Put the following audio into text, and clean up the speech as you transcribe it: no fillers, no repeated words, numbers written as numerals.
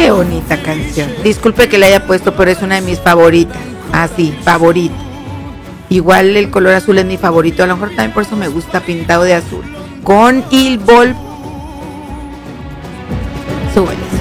Qué bonita canción. Disculpe que la haya puesto, pero es una de mis favoritas. Así, favorita. Igual el color azul es mi favorito. A lo mejor también por eso me gusta pintado de azul. Con il vol. Súbele.